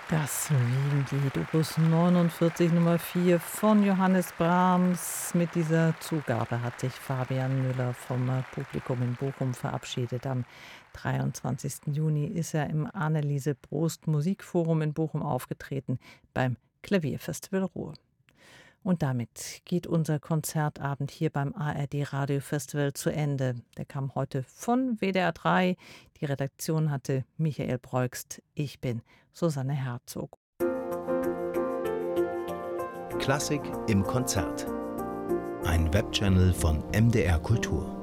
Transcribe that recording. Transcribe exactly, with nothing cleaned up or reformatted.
Das Wiegenlied Opus neunundvierzig Nummer vier von Johannes Brahms. Mit dieser Zugabe hat sich Fabian Müller vom äh, Publikum in Bochum verabschiedet. Am dreiundzwanzigsten Juni ist er im Anneliese Prost Musikforum in Bochum aufgetreten beim Klavierfestival Ruhr. Und damit geht unser Konzertabend hier beim A R D Radiofestival zu Ende. Der kam heute von W D R drei. Die Redaktion hatte Michael Breugst. Ich bin Susanne Herzog. Klassik im Konzert. Ein Webchannel von M D R Kultur.